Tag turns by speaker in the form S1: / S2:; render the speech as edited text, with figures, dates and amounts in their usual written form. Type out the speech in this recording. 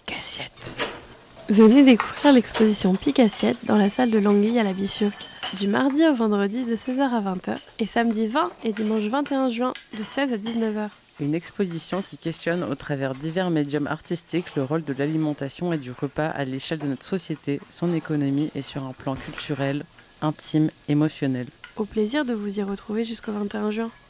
S1: Pique-assiette.
S2: Venez découvrir l'exposition Pique-assiette dans la salle de l'Anguille à la Bifurque, du mardi au vendredi de 16h à 20h et samedi 20 et dimanche 21 juin de 16 à 19h.
S1: Une exposition qui questionne au travers divers médiums artistiques le rôle de l'alimentation et du repas à l'échelle de notre société, son économie et sur un plan culturel, intime, émotionnel.
S2: Au plaisir de vous y retrouver jusqu'au 21 juin.